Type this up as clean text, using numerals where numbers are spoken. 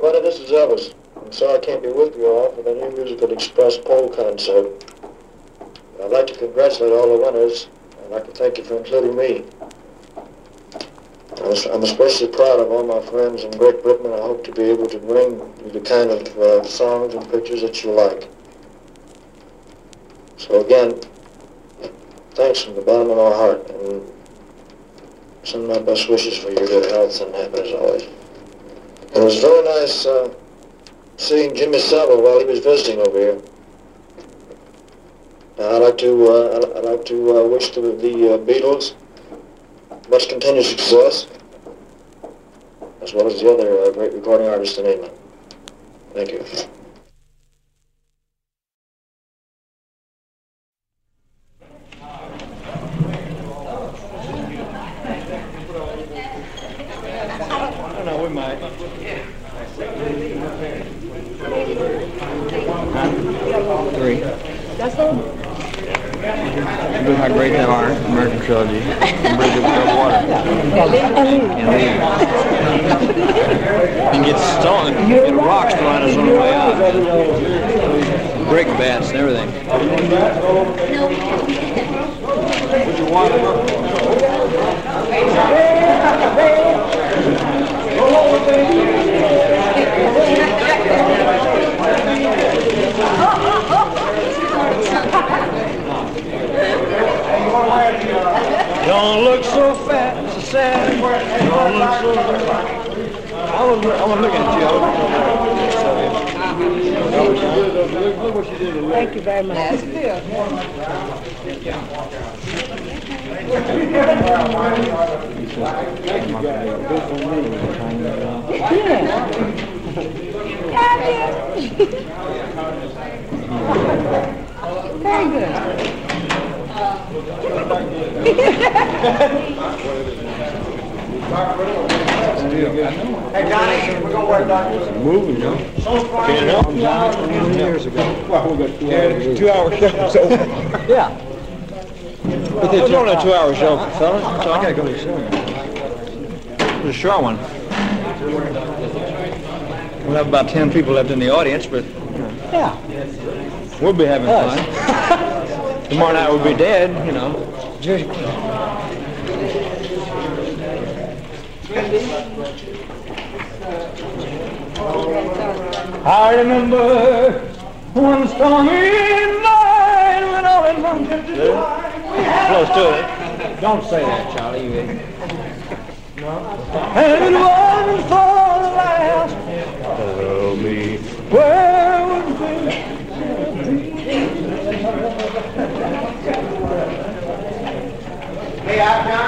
everybody. This is Elvis. I'm sorry I can't be with you all for the New Musical Express poll concert. I'd like to congratulate all the winners. I'd like to thank you for including me. I'm especially proud of all my friends in Great Britain, and I hope to be able to bring you the kind of songs and pictures that you like. So again, thanks from the bottom of my heart, and send my best wishes for your good health and happiness always. It was very nice seeing Jimmy Savile while he was visiting over here. I'd like to wish the Beatles much continued success, as well as the other great recording artists in England. Thank you. We might. Three. That's all? Look how great they are, American trilogy. Bridge over water. And leave. And get stoned, get rocks thrown us on the way out. Brick bats and everything. Put your water up. Don't look so fat, so sad. Don't look so fat. I was looking at you. Look what you did. Thank you very much. That's good. Very good. Hey, Johnny, we're going to work, Doctor. Moving, you know. Can't help him, John. 20 years ago. Well, we got 2-hour show, so. Yeah. It was only a 2-hour show, fellas. I gotta go to the show. It was a short one. We'll have about 10 people left in the audience, but yeah, we'll be having fun. Tomorrow night we'll be dead, you know. I remember one stormy night when all in one close to it. Don't say that, Charlie. You no. And it wasn't for the last. Tell me where would we be? Hey,